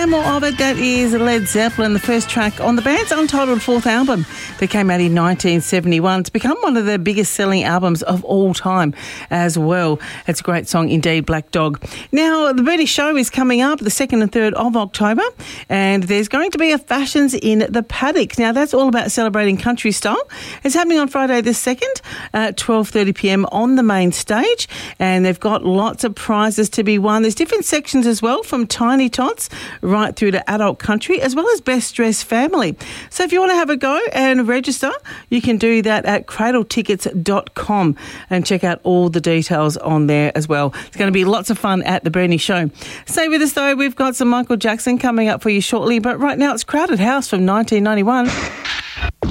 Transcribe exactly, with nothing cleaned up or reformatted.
more of it. That is Led Zeppelin, the first track on the band's untitled fourth album that came out in nineteen seventy-one. It's become one of the biggest selling albums of all time as well. It's a great song indeed, Black Dog. Now, the Bernie Show is coming up the second and third of October, and there's going to be a Fashions in the Paddock. Now, that's all about celebrating country style. It's happening on Friday the second at twelve thirty p m on the main stage, and they've got lots of prizes to be won. There's different sections as well, from tiny tots right through to adult country, as well as best dressed family. So if you want to have a go and register, you can do that at cradle tickets dot com and check out all the details on there as well. It's going to be lots of fun at the Bernie Show. Stay with us though, we've got some Michael Jackson coming up for you shortly, but right now it's Crowded House from nineteen ninety-one.